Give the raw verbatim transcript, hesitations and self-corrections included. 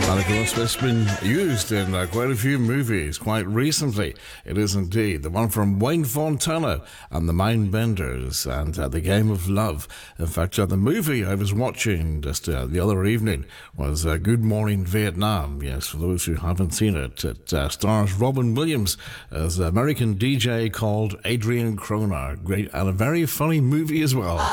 And of course, it's been used in uh, quite a few movies quite recently. It is indeed the one from Wayne Fontana and the Mindbenders and uh, The Game of Love. In fact, uh, the movie I was watching just uh, the other evening was uh, Good Morning Vietnam. Yes, for those who haven't seen it, it uh, stars Robin Williams as an American D J called Adrian Cronard. Great and a very funny movie as well.